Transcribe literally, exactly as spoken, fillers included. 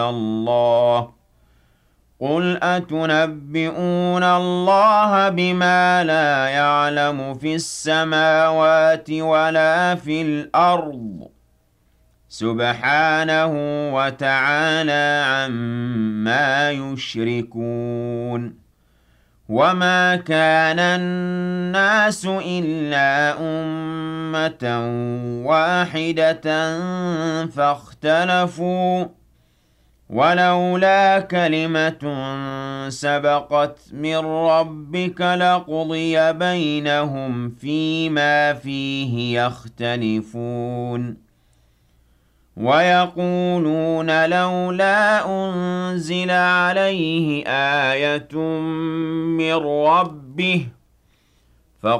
الله قل أتنبئون الله بما لا يعلم في السماوات ولا في الأرض سبحانه وتعالى عما يشركون وما كان الناس إلا أمة واحدة فاختلفوا ولولا كلمة سبقت من ربك لقضي بينهم فيما فيه يختلفون ويقولون لولا أنزل عليه آية من ربه